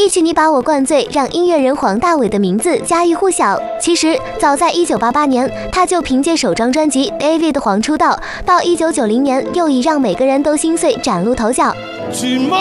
一曲你把我灌醉，让音乐人黄大炜的名字家喻户晓。其实早在1988年，他就凭借首张专辑《David》黄出道，到1990年又以让每个人都心碎崭露头角。 去吗？